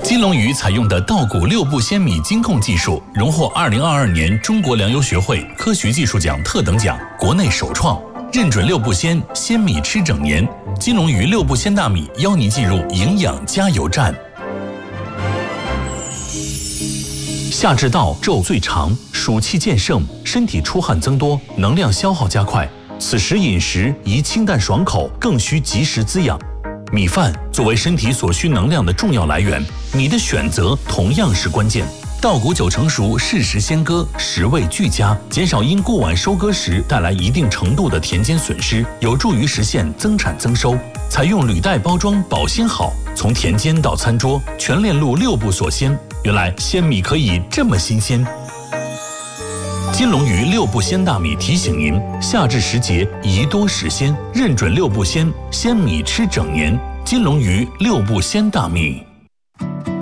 金龙鱼采用的稻谷6步鲜米精控技术，荣获2022年中国粮油学会科学技术奖特等奖，国内首创，认准6步鲜，鲜米吃整年。金龙鱼6步鲜大米邀您进入营养加油站。夏至到，昼最长，暑气渐盛，身体出汗增多，能量消耗加快。此时饮食宜清淡爽口，更需及时滋养。米饭作为身体所需能量的重要来源，米的选择同样是关键。稻谷9成熟，适时鲜割，食味俱佳，减少因过晚收割时带来一定程度的田间损失，有助于实现增产增收。采用铝袋包装，保鲜好，从田间到餐桌，全链路6步锁鲜。原来鲜米可以这么新鲜。金龙鱼6步鲜大米提醒您：夏至时节宜多食鲜，认准6步鲜，鲜米吃整年。金龙鱼6步鲜大米。